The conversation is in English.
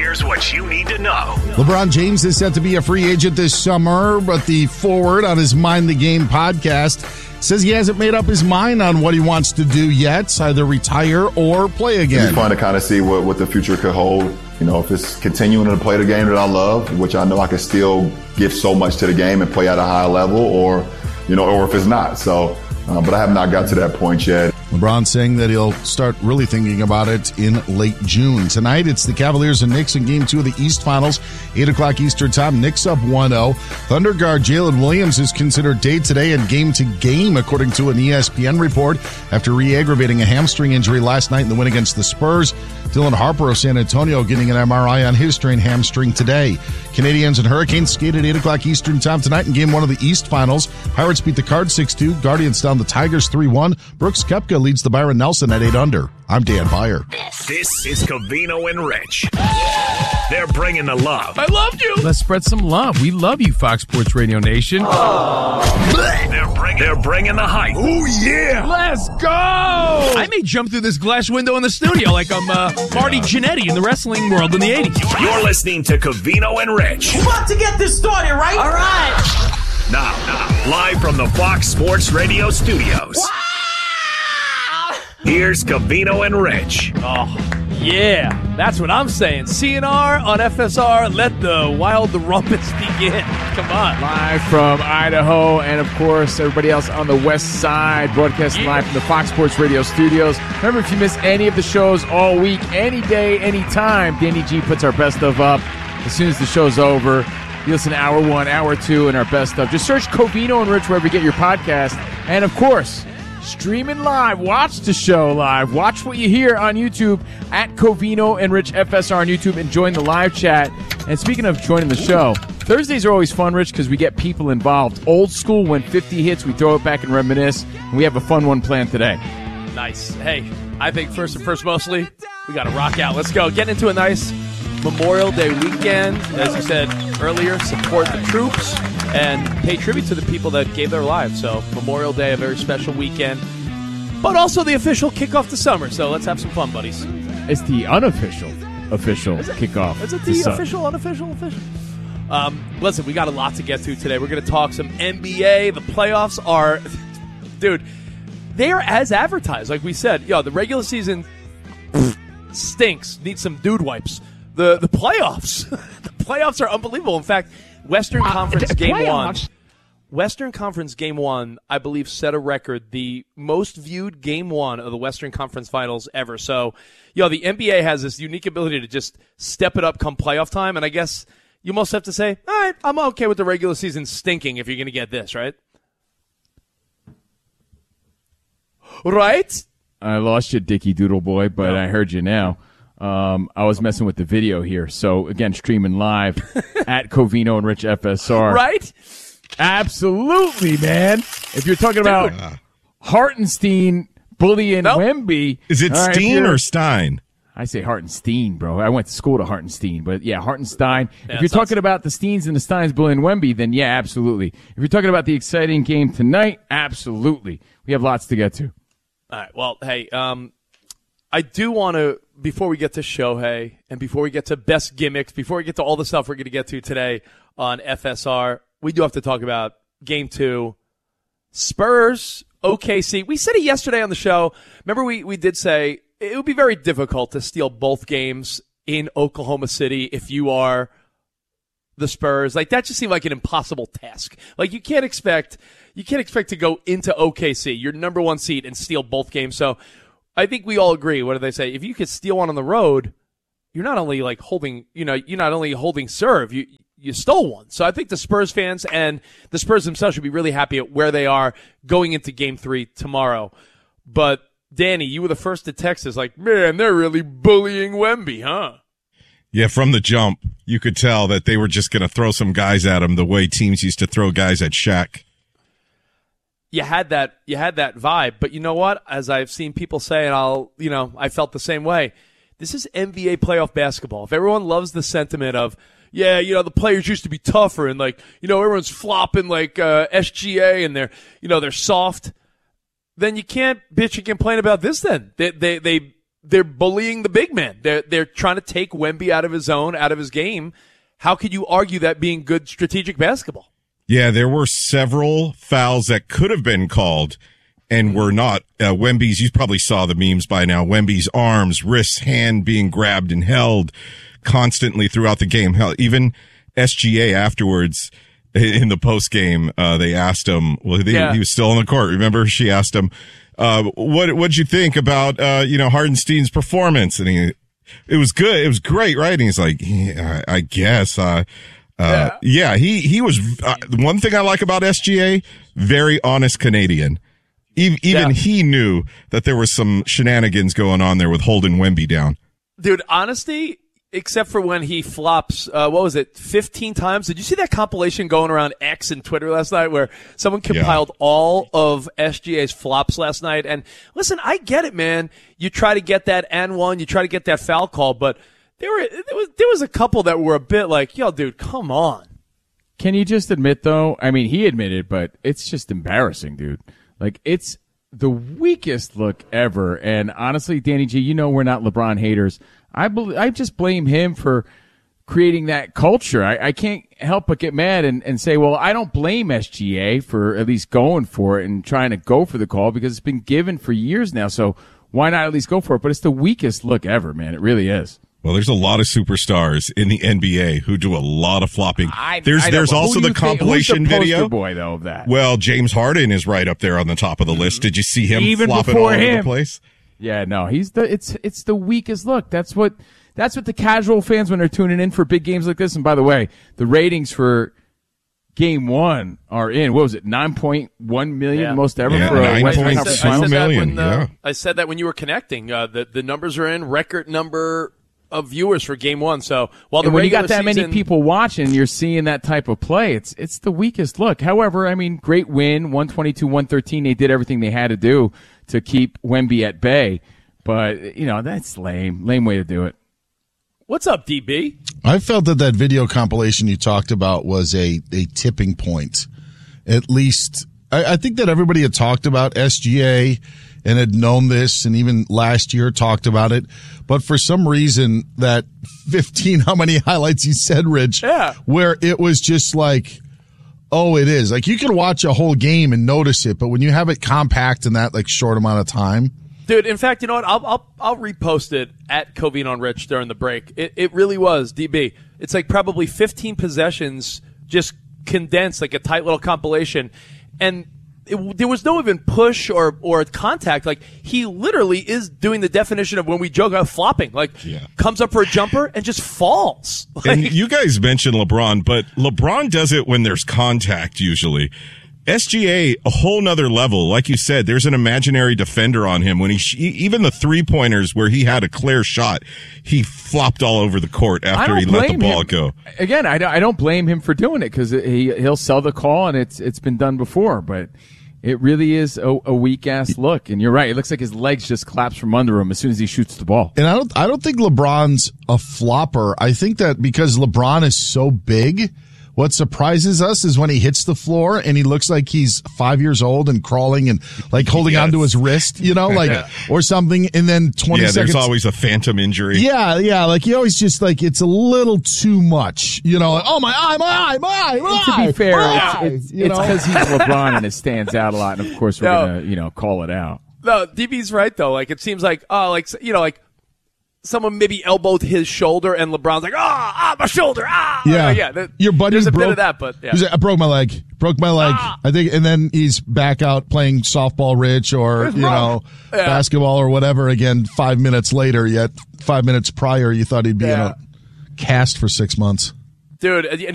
Here's what you need to know. LeBron James is set to be a free agent this summer, but the forward on his Mind the Game podcast says he hasn't made up his mind on what he wants to do yet, either retire or play again. It's fun to kind of see what the future could hold. You know, if it's continuing to play the game that I love, which I know I can still give so much to the game and play at a high level, or if it's not. So, but I have not got to that point yet. LeBron saying that he'll start really thinking about it in late June. Tonight, it's the Cavaliers and Knicks in Game 2 of the East Finals, 8 o'clock Eastern Time. Knicks up 1-0. Thunder guard Jalen Williams is considered day-to-day and game-to-game, according to an ESPN report, after re-aggravating a hamstring injury last night in the win against the Spurs. Dylan Harper of San Antonio getting an MRI on his strained hamstring today. Canadians and Hurricanes skate at 8 o'clock Eastern Time tonight in Game 1 of the East Finals. Pirates beat the Cards 6-2. Guardians down the Tigers 3-1. Brooks Koepka leads the Byron Nelson at 8 under. I'm Dan Beyer. This is Covino and Rich. They're bringing the love. I loved you. Let's spread some love. We love you, Fox Sports Radio Nation. They're bringing the hype. Oh, yeah. Let's go. I may jump through this glass window in the studio like I'm Marty Jannetty in the wrestling world in the 80s. You're listening to Covino and Rich. We're about to get this started, right? All right. Now, live from the Fox Sports Radio studios. Wow. Here's Covino and Rich. Oh, yeah. That's what I'm saying. CNR on FSR. Let the wild rumpus begin. Come on. Live from Idaho and, of course, everybody else on the west side. Broadcasting live from the Fox Sports Radio studios. Remember, if you miss any of the shows all week, any day, any time, Danny G puts our best of up as soon as the show's over. You listen to Hour 1, Hour 2, and our best stuff. Just search Covino and Rich wherever you get your podcast. And, of course, streaming live. Watch the show live. Watch what you hear on YouTube at Covino and Rich FSR on YouTube and join the live chat. And speaking of joining the show, Thursdays are always fun, Rich, because we get people involved. Old school, when 50 hits, we throw it back and reminisce. And we have a fun one planned today. Nice. Hey, I think first mostly, we got to rock out. Let's go. Get into a nice Memorial Day weekend. As you said earlier, support the troops and pay tribute to the people that gave their lives. So Memorial Day, a very special weekend, but also the official kickoff to summer. So let's have some fun, buddies. It's the unofficial kickoff. Is it the official, unofficial? Listen, we got a lot to get to today. We're going to talk some NBA. The playoffs are, dude, they are as advertised. Like we said, the regular season stinks. Needs some dude wipes. The playoffs, the playoffs are unbelievable. In fact, Western Conference Game 1, I believe, set a record, the most viewed Game 1 of the Western Conference Finals ever. So, the NBA has this unique ability to just step it up come playoff time, and I guess you most have to say, all right, I'm okay with the regular season stinking if you're going to get this, right? Right? I lost you, Dickie Doodle Boy, but I heard you now. I was messing with the video here. So, again, streaming live at Covino and Rich FSR. Right? Absolutely, man. If you're talking about Hartenstein bullying Wemby. Is it Steen or Stein? I say Hartenstein, bro. I went to school to Hartenstein. But, yeah, Hartenstein. If you're talking about the Steens and the Steins bullying Wemby, then, yeah, absolutely. If you're talking about the exciting game tonight, absolutely. We have lots to get to. All right. Well, hey, I do want to, before we get to Shohei and before we get to best gimmicks, before we get to all the stuff we're going to get to today on FSR, we do have to talk about Game 2. Spurs, OKC. We said it yesterday on the show. Remember we did say it would be very difficult to steal both games in Oklahoma City if you are the Spurs. Like, that just seemed like an impossible task. Like, you can't expect to go into OKC, your number one seed, and steal both games. So I think we all agree. What do they say? If you could steal one on the road, you're not only holding serve, you stole one. So I think the Spurs fans and the Spurs themselves should be really happy at where they are going into Game 3 tomorrow. But Danny, you were the first to text us like, man, they're really bullying Wemby, huh? Yeah, from the jump, you could tell that they were just going to throw some guys at him the way teams used to throw guys at Shaq. You had that vibe, but you know what? As I've seen people say, and I felt the same way. This is NBA playoff basketball. If everyone loves the sentiment of, the players used to be tougher and everyone's flopping like SGA and they're soft, then you can't bitch and complain about this. Then they they're bullying the big man. They're trying to take Wemby out of his zone, out of his game. How could you argue that being good strategic basketball? Yeah, there were several fouls that could have been called and were not. Wemby's, you probably saw the memes by now. Wemby's arms, wrists, hand being grabbed and held constantly throughout the game. Hell, even SGA afterwards in the post game, they asked him, he was still on the court. Remember, she asked him, what'd you think about, Hartenstein's performance? And it was good. It was great, right? And he's like, yeah, I guess, he was, one thing I like about SGA, very honest Canadian. Even he knew that there was some shenanigans going on there with holding Wemby down. Dude, honesty, except for when he flops, 15 times? Did you see that compilation going around X and Twitter last night where someone compiled all of SGA's flops last night? And listen, I get it, man. You try to get that N1, you try to get that foul call, but there was a couple that were a bit like, yo, dude, come on. Can you just admit, though? I mean, he admitted, but it's just embarrassing, dude. Like, it's the weakest look ever. And honestly, Danny G, we're not LeBron haters. I just blame him for creating that culture. I can't help but get mad and say, well, I don't blame SGA for at least going for it and trying to go for the call because it's been given for years now. So why not at least go for it? But it's the weakest look ever, man. It really is. Well, there's a lot of superstars in the NBA who do a lot of flopping. There's also the compilation video. Who's the poster boy, though, of that? Well, James Harden is right up there on the top of the list. Did you see him even flopping all over the place? Yeah, no, it's the weakest look. That's what the casual fans, when they're tuning in for big games like this. And by the way, the ratings for Game 1 are in. What was it? 9.1 million, most ever for a Western Conference Finals. I said that when you were connecting. The numbers are in, record number of viewers for Game 1. So while when you got that many people watching, you're seeing that type of play. It's the weakest look. However, I mean, great win, 122-113. They did everything they had to do to keep Wemby at bay. But, that's lame. Lame way to do it. What's up, DB? I felt that video compilation you talked about was a tipping point. At least, I think that everybody had talked about SGA and had known this, and even last year talked about it. But for some reason, that 15, how many highlights you said, Rich, where it was just like, oh, it is. Like, you can watch a whole game and notice it, but when you have it compact in that, short amount of time. Dude, in fact, you know what? I'll repost it at Covino and Rich during the break. It really was, DB. It's like probably 15 possessions just condensed, like a tight little compilation. And there was no even push or contact. Like, he literally is doing the definition of when we joke about flopping. Comes up for a jumper and just falls. And you guys mentioned LeBron, but LeBron does it when there's contact usually. SGA, a whole nother level. Like you said, there's an imaginary defender on him. When even the 3-pointers where he had a clear shot, he flopped all over the court after he let the ball go. Again, I don't blame him for doing it because he'll sell the call, and it's been done before. But it really is a weak ass look. And you're right. It looks like his legs just collapse from under him as soon as he shoots the ball. And I don't think LeBron's a flopper. I think that because LeBron is so big, what surprises us is when he hits the floor and he looks like he's 5 years old and crawling and holding onto his wrist, or something. And then 20 seconds. There's always a phantom injury. Yeah. Like, you always just it's a little too much, oh, my eye. To be fair, it's because he's LeBron and it stands out a lot. And of course, we're going to, call it out. No, DB's right though. Like, it seems like, someone maybe elbowed his shoulder, and LeBron's like, my shoulder, Your buddy there's a bit of that, but he's like, I broke my leg. I think, and then he's back out playing softball, Rich, or basketball or whatever again 5 minutes later. Yet 5 minutes prior, you thought he'd be in a cast for 6 months, dude.